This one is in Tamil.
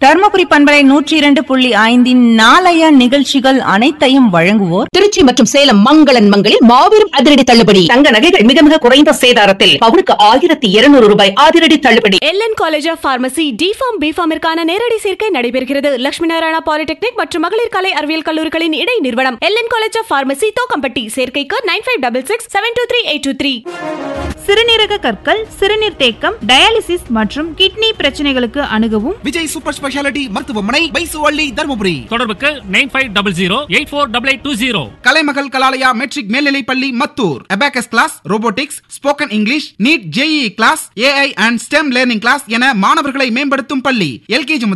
தர்மபுரி பண்பலை 102.5 நாளைய நிகழ்ச்சிகள் அனைத்தையும் வழங்குவோர் திருச்சி மற்றும் சேலம் மங்களன் மங்களில் மாபெரும் அதிரடி தள்ளுபடி. தங்க நகைகள் மிக மிக குறைந்த சேதாரத்தில் பவுனுக்கு 1200 ரூபாய் அதிரடி தள்ளுபடி. LN college of pharmacy deform பிஃபார்மிற்கான நேரடி சேர்க்கை நடைபெறுகிறது. லட்சுமி நாராயணா பாலிடெக்னிக் மற்றும் மகளிர் கலை அறிவியல் கல்லூரிகளின் இடை நிறுவனம் LN college of pharmacy Thokkampatti. சேர்க்கைக்கு 9566723823. சிறுநீரக கற்கள், சிறுநீர் தேக்கம், டயாலிசிஸ் மற்றும் கிட்னி பிரச்சனைகளுக்கு அணுகவும் விஜய் சூப்பர் ஸ்பெஷாலிட்டி மருத்துவமனை, பைசுவள்ளி, தர்மபுரி. தொடர்புக்கு 9500848820. கலைமகள் கலாலயா மெட்ரிக் மேல்நிலைப் பள்ளி, Mathur. Abacus class, robotics, spoken English, NEET, JEE class, AI and stem learning class என மாணவர்களை மேம்படுத்தும் பள்ளி. எல்கேஜி